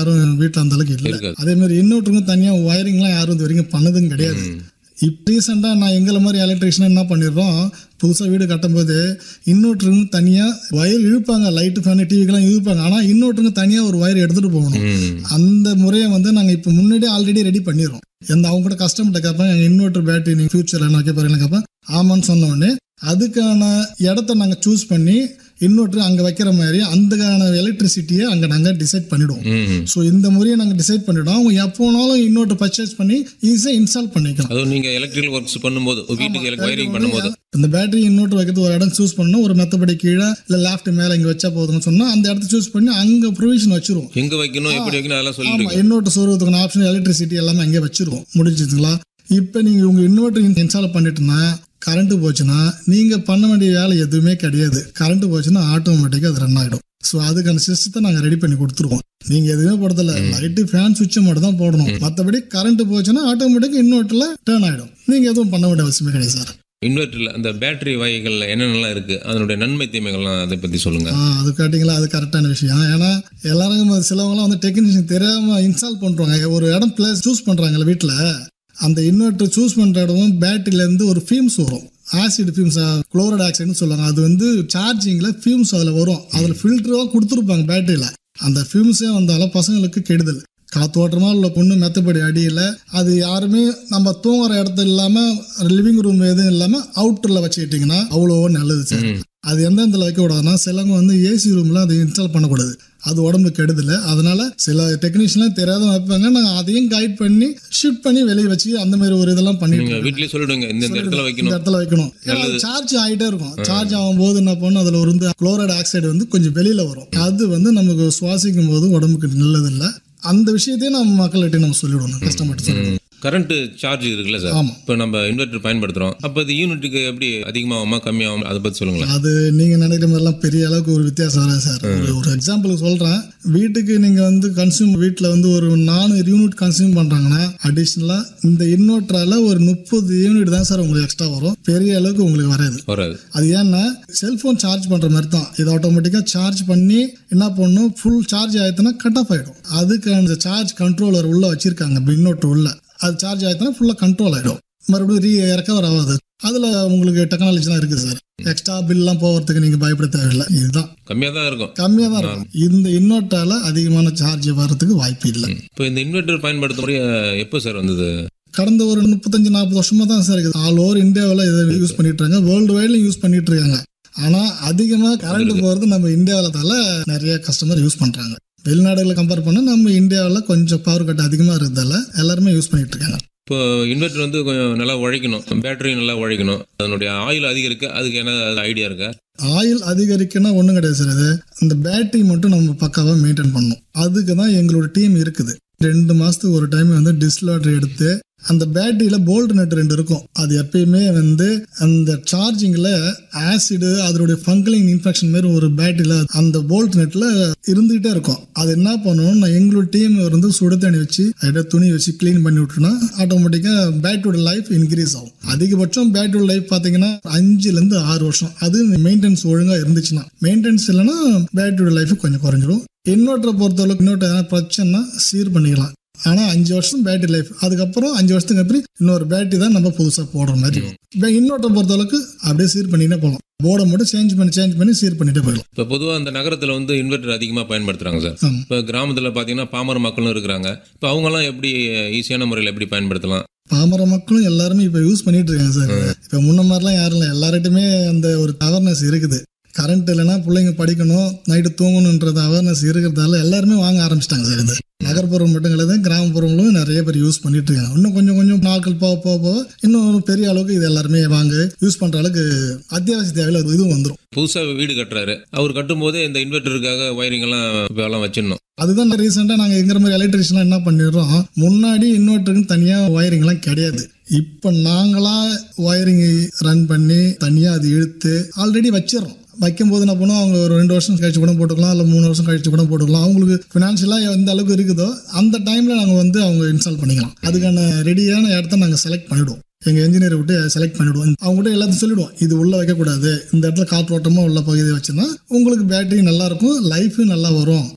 யாரும் வீட்டில் அந்த அளவுக்கு இல்லை. அதே மாதிரி இன்வெர்ட்டருக்கும் தனியாக ஒயரிங்லாம் யாரும் இது வரைக்கும் பண்ணதும் கிடையாது. இப்போ ரீசெண்டாக நான் எங்களை மாதிரி எலக்ட்ரிஷியன் என்ன பண்ணிடுறோம், புதுசாக வீடு கட்டும்போது இன்வெர்ட்டருங்க தனியாக ஒயர் இழுப்பாங்க, லைட்டு ஃபேனு டிவிக்கெல்லாம் இழுப்பாங்க. ஆனால் இன்வெர்ட்டருங்க தனியாக ஒரு ஒயர் எடுத்துகிட்டு போகணும். அந்த முறையை நான் இப்போ முன்னாடியே ஆல்ரெடி ரெடி பண்ணிடுறோம். அவங்க கூட கஸ்டமர்கிட்ட கேட்பேன், எங்கள் இன்வெர்ட்டர் பேட்டரி நீங்கள் ஃபியூச்சரில் என்ன வைக்க போகிறீங்கன்னு கேட்பேன். ஆமான்னு சொன்ன உடனே அதுக்கான இடத்த நாங்கள் சூஸ் பண்ணி இன்வெர்ட்டர் அங்கே வைக்கிற மாதிரி அதுக்கான எலக்ட்ரிசிட்டியை அங்கே நாங்கள் டிசைட் பண்ணிவிடுவோம். ஸோ இந்த முறையை நாங்கள் டிசைட் பண்ணிவிடுவோம். அவங்க எப்போனாலும் இன்வெர்ட்டர் பர்ச்சேஸ் பண்ணி ஈஸியாக இன்ஸ்டால் பண்ணிக்கலாம். அதுவும் நீங்கள் எலக்ட்ரிக்கல் ஒர்க்ஸ் பண்ணும்போது வீட்டுக்கு ஒயரிங் பண்ணும்போது இந்த பேட்டரி இன்வெர்ட்டர் வைக்கிறது ஒரு இடம் சூஸ் பண்ணணும். ஒரு மெத்தபடி கீழே இல்லை லேஃப்ட் மேலே இங்கே வச்சா போதுன்னு சொன்னால் அந்த இடத்த சூஸ் பண்ணி அங்கே ப்ரொவிஷன் வச்சிருவோம். எங்கே வைக்கணும் எப்படி வைக்கணும் அதெல்லாம் சொல்லிடுவோம். இன்வெர்ட்டர் சொருவதுக்கான ஆப்ஷன் எலக்ட்ரிசிட்டி எல்லாமே அங்கே வச்சிருவோம். முடிஞ்சுதுங்களா? இப்போ நீங்கள் உங்கள் இன்வெர்ட்டர் இன்ஸ்டால் பண்ணிட்டுனா கரண்ட்டு போச்சுன்னா நீங்கள் பண்ண வேண்டிய வேலை எதுவுமே கிடையாது. கரண்ட்டு போச்சுன்னா ஆட்டோமேட்டிக்காக அது ரன் ஆகிடும். ஸோ அதுக்கான சிஸ்டத்தை நாங்கள் ரெடி பண்ணி கொடுத்துருவோம். நீங்கள் எதுவுமே போடுறதில்ல, லைட்டு ஃபேன் சுவிட்சை மட்டும் தான் போடணும். மற்றபடி கரண்ட்டு போச்சுன்னா ஆட்டோமேட்டிக்காக இன்வெர்ட்டரில் டேர்ன் ஆகிடும். நீங்கள் எதுவும் பண்ண வேண்டிய அவசியமே கிடையாது சார். இன்வெர்ட்டரில் அந்த பேட்டரி வகைகள் என்னென்னலாம் இருக்குது, அதனுடைய நன்மை தீமைகள்லாம் அதை பற்றி சொல்லுங்கள். அது கேட்டிங்களா, அது கரெக்டான விஷயம். ஏன்னா எல்லாரும் சிலவங்களாம் டெக்னீஷியன் தெரியாமல் இன்ஸ்டால் பண்ணுறாங்க. ஒரு இடம் பிளேஸ் சூஸ் பண்ணுறாங்கல்ல வீட்டில், அந்த இன்வெர்ட்டர் சூஸ் பண்ணுற இடமும் பேட்டரியிலேருந்து ஒரு ஃபியூம்ஸ் வரும். ஆசிட் ஃபியூம்ஸ், குளோரைட் ஆக்சைடுன்னு சொல்லுவாங்க. அது சார்ஜிங்கில் ஃபியூம்ஸ் அதில் வரும். அதில் ஃபில்டராக கொடுத்துருப்பாங்க பேட்டரியில். அந்த ஃபியூம்ஸே வந்தாலும் பசங்களுக்கு கெடுதல். காத்தோட்டமாக உள்ள பொண்ணு மெத்தப்படி அடியில் அது யாருமே நம்ம தூங்குற இடத்துல இல்லாமல் லிவிங் ரூம் எதுவும் இல்லாமல் அவுட்டரில் வச்சுக்கிட்டிங்கன்னா அவ்வளோ நல்லது சார். அது எந்தெந்த வைக்க கூடாதுன்னா சிலவங்க ஏசி ரூமில் அதை இன்ஸ்டால் பண்ணக்கூடாது. அது உடம்பு கெடுதல். அதனால சில டெக்னீஷியன்லாம் தெரியாத வைப்பாங்க. நாங்கள் அதையும் கைட் பண்ணி ஷிஃப்ட் பண்ணி வெளியே வச்சு அந்த மாதிரி ஒரு இதெல்லாம் பண்ணிட்டு வீட்லயே சொல்லிடுங்க இந்த இடத்துல வைக்கணும். சார்ஜ் ஆகிட்டே இருக்கும். சார்ஜ் ஆகும்போது என்ன பண்ணும், அதில் ஒரு குளோரைட் ஆக்சைடு கொஞ்சம் வெளியில வரும். அது நமக்கு சுவாசிக்கும் போது உடம்புக்கு நல்லது இல்லை. அந்த விஷயத்தையும் நம்ம மக்கள்கிட்ட நம்ம சொல்லிவிடணும், கஸ்டமர்கிட்ட சொல்லிவிடணும். கரண்ட் சார்ஜ் இருக்குல்ல சார், இப்போ நம்ம இன்வெர்ட்டர் பயன்படுத்துறோம், அப்போ அது யூனிட்டுக்கு எப்படி அதிகமாகுமா கம்மியாகும் அதை பற்றி சொல்லுங்களேன். அது நீங்கள் நினைக்கிற மாதிரிலாம் பெரிய அளவுக்கு ஒரு வித்தியாசம் வராது சார். ஒரு எக்ஸாம்பிளுக்கு சொல்கிறேன். வீட்டுக்கு நீங்கள் கன்சியூம் வீட்டில் ஒரு 400 யூனிட் கன்சியூம் பண்ணுறாங்கன்னா அடிஷ்னலாக இந்த இன்வெர்ட்டரால் ஒரு 30 யூனிட் தான் சார் உங்களுக்கு எக்ஸ்ட்ரா வரும். பெரிய அளவுக்கு உங்களுக்கு வராது. அது ஏன்னா செல்ஃபோன் சார்ஜ் பண்ணுற மாதிரி தான். இது ஆட்டோமேட்டிக்காக சார்ஜ் பண்ணி என்ன பண்ணணும், ஃபுல் சார்ஜ் ஆயிடுச்சுன்னா கட் ஆஃப் ஆகிடும். அதுக்கு அந்த சார்ஜ் கண்ட்ரோலர் உள்ளே வச்சுருக்காங்க. இன்வெர்ட்டர் உள்ள அது சார்ஜ் ஆகிடுச்சுன்னா ஃபுல்லாக கண்ட்ரோல் ஆகிடும். மறுபடியும் ரெக்கவர் ஆகாது. அதில் உங்களுக்கு டெக்னாலஜிலாம் இருக்குது சார். எக்ஸ்ட்ரா பில்லாம் போகிறதுக்கு நீங்கள் பயப்பட தேவையில்லை. இதுதான் கம்மியாக தான் இருக்கும். இந்த இன்வெர்ட்டரால் அதிகமான சார்ஜ் வர்றதுக்கு வாய்ப்பு இல்லை. இப்போ இந்த இன்வெர்ட்டர் பயன்படுத்த முறை எப்போ சார் வந்தது? கடந்த ஒரு 35-40 வருஷமாக தான் சார் இருக்குது. ஆல் ஓவர் இந்தியாவில் இதை யூஸ் பண்ணிட்டு இருக்காங்க. வேர்ல்டு வைட்லையும் யூஸ் பண்ணிட்டு இருக்காங்க. ஆனால் அதிகமாக கரண்ட் போகிறது நம்ம இந்தியாவில் நிறைய கஸ்டமர் யூஸ் பண்ணுறாங்க. வெளிநாடுகளை கம்பேர் பண்ண நம்ம இந்தியாவில் கொஞ்சம் பவர் கட் அதிகமாக இருக்கிறதால எல்லாருமே யூஸ் பண்ணிட்டு இருக்காங்க. இப்போ இன்வெர்ட்டர் கொஞ்சம் நல்லா உழைக்கணும், பேட்டரி நல்லா உழைக்கணும், அதனுடைய ஆயில் அதிகரிக்க அதுக்கு என்ன ஐடியா இருக்கா? ஆயில் அதிகரிக்கன்னா ஒன்றும் கிடையாது சார். அது இந்த பேட்டரி மட்டும் நம்ம பக்காவாக மெயின்டைன் பண்ணணும். அதுக்கு தான் எங்களோட டீம் இருக்குது. 2 மாதத்துக்கு ஒரு டைம் டிஸ்லாட்ரி எடுத்து அந்த பேட்டரியில் போல்ட் நட் 2 இருக்கும். அது எப்பயுமே அந்த சார்ஜிங்கில் ஆசிடு அதனுடைய ஃபங்கலிங் இன்ஃபெக்ஷன் மாதிரி ஒரு பேட்டரியில் அந்த போல்ட் நெட்டில் இருந்துகிட்டே இருக்கும். அது என்ன பண்ணணும், நான் எங்களோட டீம் சுடு தண்ணி வச்சு அதை துணி வச்சு க்ளீன் பண்ணி விட்டுனா ஆட்டோமேட்டிக்காக பேட்டரியோட லைஃப் இன்க்ரீஸ் ஆகும். அதிகபட்சம் பேட்டரியோட லைஃப் பார்த்தீங்கன்னா 5 to 6 வருஷம். அது மெயின்டெனன்ஸ் ஒழுங்காக இருந்துச்சுன்னா. மெயின்டெனன்ஸ் இல்லைன்னா பேட்டரியோட லைஃப் கொஞ்சம் குறைஞ்சிடும். இன்வெர்ட்டரை பொறுத்தளவுக்கு இன்வெர்ட்டர் எதனா பிரச்சனைனா சீர் பண்ணிக்கலாம். ஆனால் 5 வருஷம் பேட்டரி லைஃப். அதுக்கப்புறம் 5 வருஷத்துக்கு அப்புறம் இன்னொரு பேட்டரி தான் நம்ம புதுசாக போடுற மாதிரி இருக்கும். இன்வெர்ட்டர் பொறுத்தளவுக்கு அப்படியே சீர் பண்ணிட்டே போகலாம். போர்டை மட்டும் சேஞ்ச் பண்ணி சீர் பண்ணிட்டே போயிடலாம். இப்போ பொதுவாக அந்த நகரத்தில் இன்வெர்ட்டர் அதிகமாக பயன்படுத்துறாங்க சார். இப்போ கிராமத்தில் பார்த்தீங்கன்னா பாமர மக்களும் இருக்கிறாங்க. இப்போ அவங்கெல்லாம் எப்படி ஈஸியான முறையில் எப்படி பயன்படுத்தலாம்? பாமர மக்களும் எல்லாருமே இப்போ யூஸ் பண்ணிட்டு இருக்காங்க சார். இப்போ முன்ன மாதிரிலாம் யாரும் இல்லை. எல்லார்கிட்டையுமே அந்த ஒரு அவேர்னஸ் இருக்குது. கரண்ட் இல்லைன்னா பிள்ளைங்க படிக்கணும், நைட்டு தூங்கணுன்றது அவேர்னஸ் இருக்கிறதால எல்லாருமே வாங்க ஆரம்பிச்சிட்டாங்க சார். இது நகர்ப்புறம் மட்டும் கிடையாது, கிராமப்புறங்களும் நிறைய பேர் யூஸ் பண்ணிட்டு இருக்காங்க. இன்னும் கொஞ்சம் நாட்கள் போக இன்னும் பெரிய அளவுக்கு இது எல்லாருமே வாங்க யூஸ் பண்ற அளவுக்கு அத்தியாவசிய தேவையில்ல இதுவும் வந்துடும். புதுசாக வீடு கட்டுறாரு, அவர் கட்டும் போதே இந்த இன்வெர்ட்டருக்காக ஒயரிங் எல்லாம் வச்சிடணும். அதுதான் ரீசெண்டாக நாங்கள் எங்கிற மாதிரி எலக்ட்ரிஷியன் என்ன பண்ணிடுறோம், முன்னாடி இன்வெர்ட்டருக்கு தனியாக ஒயரிங்லாம் கிடையாது. இப்போ நாங்களா ஒயரிங் ரன் பண்ணி தனியாக அது இழுத்து ஆல்ரெடி வச்சிடறோம். வைக்கும்போது என்ன பண்ணுவோம், அவங்க ஒரு 2 வருஷம் கழிச்சு கூட போட்டுக்கலாம், இல்லை 3 வருஷம் கழிச்சு கூட போட்டுக்கலாம். அவங்களுக்கு ஃபினான்ஷியலாக எந்த அளவுக்கு இருக்குதோ அந்த டைமில் நாங்கள் அவங்க இன்ஸ்டால் பண்ணிக்கலாம். அதுக்கான ரெடியான இடத்த நாங்கள் செலக்ட் பண்ணிவிடுவோம். எங்கள் இன்ஜினியரை விட்டு செலக்ட் பண்ணிவிடுவோம். அவங்ககிட்ட எல்லாத்தையும் சொல்லிவிடுவோம், இது உள்ளே வைக்கக்கூடாது, இந்த இடத்துல காற்றோட்டமாக உள்ள பகுதியை வச்சுன்னா உங்களுக்கு பேட்டரி நல்லாயிருக்கும், லைஃபு நல்லா வரும்.